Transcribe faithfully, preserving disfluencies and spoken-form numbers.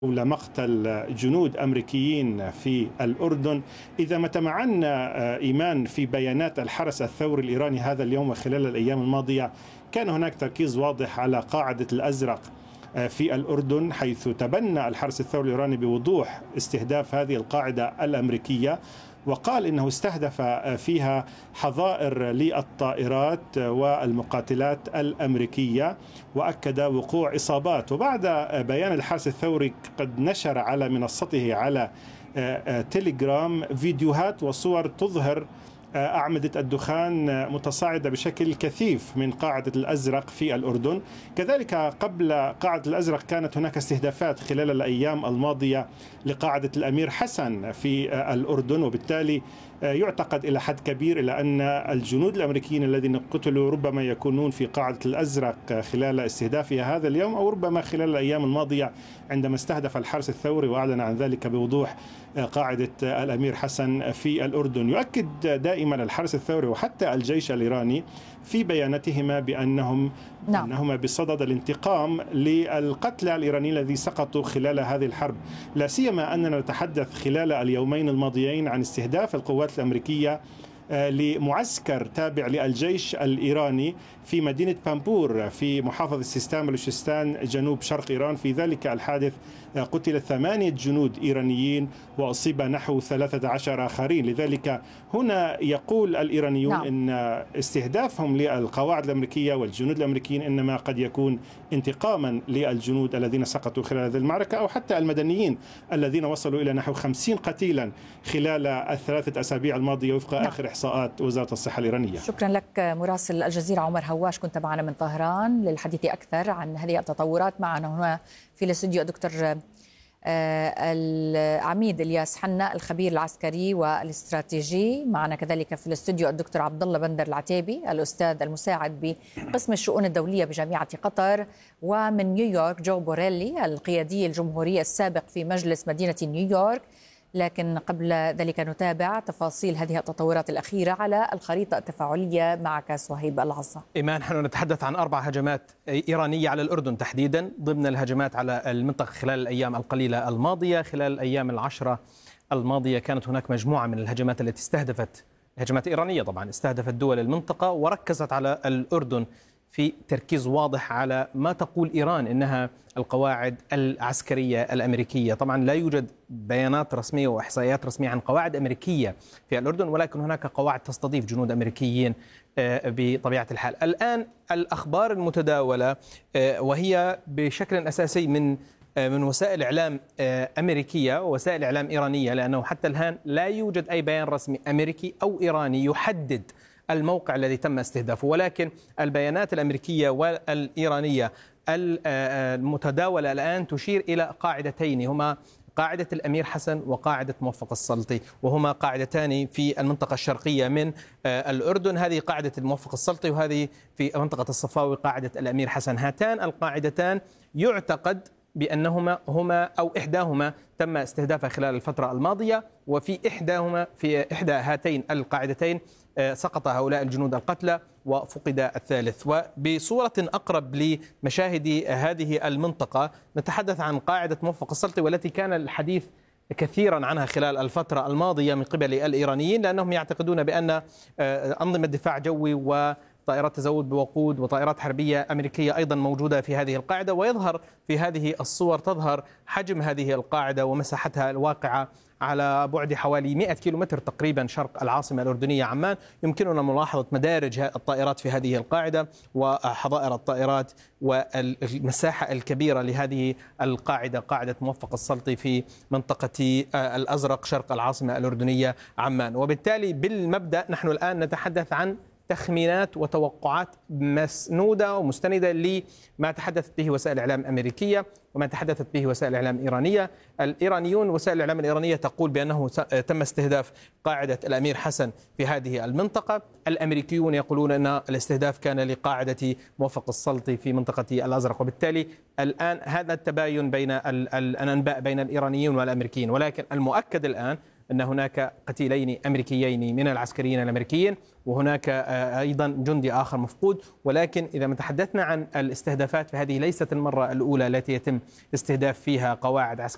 حول مقتل جنود أمريكيين في الأردن. إذا ما تمعنا إيمان في بيانات الحرس الثوري الإيراني هذا اليوم وخلال الأيام الماضية، كان هناك تركيز واضح على قاعدة الأزرق في الأردن، حيث تبنى الحرس الثوري الإيراني بوضوح استهداف هذه القاعدة الأمريكية، وقال إنه استهدف فيها حظائر للطائرات والمقاتلات الأمريكية، وأكد وقوع إصابات. وبعد بيان الحرس الثوري قد نشر على منصته على تيليجرام فيديوهات وصور تظهر أعمدة الدخان متصاعدة بشكل كثيف من قاعدة الأزرق في الأردن. كذلك قبل قاعدة الأزرق كانت هناك استهدافات خلال الأيام الماضية لقاعدة الأمير حسن في الأردن، وبالتالي يعتقد إلى حد كبير إلى أن الجنود الأمريكيين الذين قتلوا ربما يكونون في قاعدة الأزرق خلال استهدافها هذا اليوم، أو ربما خلال الأيام الماضية عندما استهدف الحرس الثوري وأعلن عن ذلك بوضوح قاعدة الأمير حسن في الأردن. يؤكد دائما الحرس الثوري وحتى الجيش الإيراني في بياناتهما بأنهم نعم. أنهما بصدد الانتقام للقتلى الإيرانيين الذين سقطوا خلال هذه الحرب، لا سيما أننا نتحدث خلال اليومين الماضيين عن استهداف القوات الأمريكية لمعسكر تابع للجيش الإيراني في مدينة بامبور في محافظة سيستان بلوشستان جنوب شرق إيران. في ذلك الحادث قتل ثمانية جنود إيرانيين وأصيب نحو ثلاثة عشر آخرين. لذلك هنا يقول الإيرانيون نعم. إن استهدافهم للقواعد الأمريكية والجنود الأمريكيين إنما قد يكون انتقاما للجنود الذين سقطوا خلال هذه المعركة، أو حتى المدنيين الذين وصلوا إلى نحو خمسين قتيلا خلال الثلاثة أسابيع الماضية وفق نعم. آخر إحصاءات وزارة الصحة الإيرانية. شكرا لك مراسل الجزيرة عمر هواش، كنت معنا من طهران للحديث أكثر عن هذه التطورات. معنا هنا في الاستوديو الدكتور العميد إلياس حنا الخبير العسكري والاستراتيجي. معنا كذلك في الاستوديو الدكتور عبد الله بندر العتيبي الأستاذ المساعد بقسم الشؤون الدولية بجامعة قطر. ومن نيويورك جو بوريلي القيادي الجمهوري السابق في مجلس مدينة نيويورك. لكن قبل ذلك نتابع تفاصيل هذه التطورات الأخيرة على الخريطة التفاعلية معك صهيب العصا. إيمان، نحن نتحدث عن أربع هجمات إيرانية على الأردن تحديدا ضمن الهجمات على المنطقة خلال الأيام القليلة الماضية. خلال الأيام العشرة الماضية كانت هناك مجموعة من الهجمات التي استهدفت، هجمات إيرانية طبعا، استهدفت دول المنطقة وركزت على الأردن في تركيز واضح على ما تقول إيران إنها القواعد العسكرية الأمريكية. طبعا لا يوجد بيانات رسمية وإحصائيات رسمية عن قواعد أمريكية في الأردن، ولكن هناك قواعد تستضيف جنود أمريكيين بطبيعة الحال. الآن الأخبار المتداولة وهي بشكل أساسي من من وسائل إعلام أمريكية ووسائل إعلام إيرانية، لأنه حتى الآن لا يوجد أي بيان رسمي أمريكي أو إيراني يحدد الموقع الذي تم استهدافه، ولكن البيانات الأمريكية والإيرانية المتداولة الآن تشير إلى قاعدتين، هما قاعدة الأمير حسن وقاعدة موفق السلطي، وهما قاعدتان في المنطقة الشرقية من الأردن. هذه قاعدة الموفق السلطي وهذه في منطقة الصفاوي قاعدة الأمير حسن. هاتان القاعدتان يعتقد بأنهما هما أو إحداهما تم استهدافها خلال الفترة الماضية، وفي إحداهما في إحدى هاتين القاعدتين سقط هؤلاء الجنود القتلى وفقد الثالث. وبصورة أقرب لمشاهد هذه المنطقة نتحدث عن قاعدة موفق السلطي، والتي كان الحديث كثيرا عنها خلال الفترة الماضية من قبل الإيرانيين، لأنهم يعتقدون بأن أنظمة دفاع جوي و طائرات تزود بوقود وطائرات حربية أمريكية أيضا موجودة في هذه القاعدة. ويظهر في هذه الصور تظهر حجم هذه القاعدة ومساحتها الواقعة على بعد حوالي مئة كيلومتر تقريبا شرق العاصمة الأردنية عمان. يمكننا ملاحظة مدارج الطائرات في هذه القاعدة وحظائر الطائرات والمساحة الكبيرة لهذه القاعدة، قاعدة موفق السلطي في منطقة الأزرق شرق العاصمة الأردنية عمان. وبالتالي بالمبدأ نحن الآن نتحدث عن تخمينات وتوقعات مسنودة ومستندة لما تحدثت به وسائل إعلام أمريكية وما تحدثت به وسائل إعلام إيرانية. الإيرانيون وسائل الإعلام الإيرانية تقول بأنه تم استهداف قاعدة الأمير حسن في هذه المنطقة. الأمريكيون يقولون أن الاستهداف كان لقاعدة موفق السلطي في منطقة الأزرق. وبالتالي الآن هذا التباين بين الأنباء بين الإيرانيين والأمريكيين، ولكن المؤكد الآن أن هناك قتيلين أمريكيين من العسكريين الأمريكيين، وهناك أيضا جندي آخر مفقود. ولكن إذا ما تحدثنا عن الاستهدافات فهذه ليست المرة الأولى التي يتم استهداف فيها قواعد عسكرية